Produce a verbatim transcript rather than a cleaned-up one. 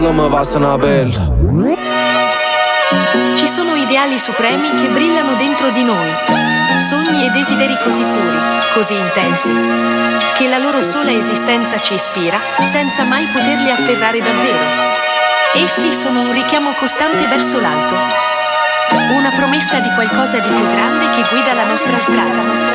non mi passano bella. Ci sono ideali supremi che brillano dentro di noi, sogni e desideri così puri, così intensi, che la loro sola esistenza ci ispira senza mai poterli afferrare davvero. Essi sono un richiamo costante verso l'alto, una promessa di qualcosa di più grande che guida la nostra strada.